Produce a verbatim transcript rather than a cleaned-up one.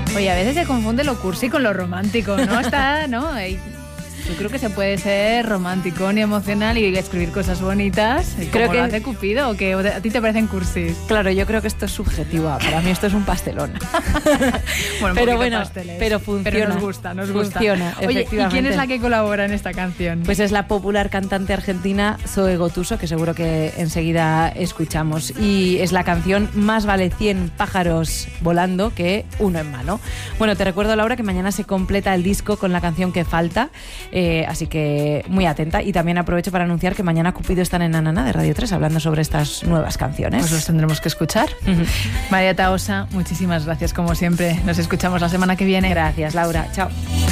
Oye, a veces se confunde lo cursi con lo romántico, ¿no? Está, ¿no? Yo creo que se puede ser romántico y emocional y escribir cosas bonitas. Creo como que lo hace Cupido, o que a ti te parecen cursis. Claro, yo creo que esto es subjetivo. Para mí esto es un pastelón. Bueno, pero bueno, pasteles, pero funciona. Pero nos gusta, nos gusta. Funciona, Oye, efectivamente. ¿y quién es la que colabora en esta canción? Pues es la popular cantante argentina Zoe Gotuso, que seguro que enseguida escuchamos. Y es la canción Más vale cien pájaros volando que uno en mano. Bueno, te recuerdo, Laura, que mañana se completa el disco con la canción que falta. Eh, así que muy atenta. Y también aprovecho para anunciar que mañana Cupido están en Nanana de Radio tres hablando sobre estas nuevas canciones. Pues los tendremos que escuchar. Uh-huh. María Tahosa, muchísimas gracias como siempre. Nos escuchamos la semana que viene. Gracias, Laura. Chao.